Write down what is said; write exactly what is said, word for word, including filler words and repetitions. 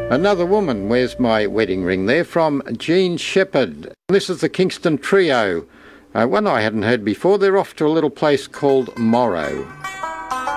Another Woman, Where's My Wedding Ring there, from Jean Shepherd. This is the Kingston Trio, uh, one I hadn't heard before. They're off to a little place called Morrow.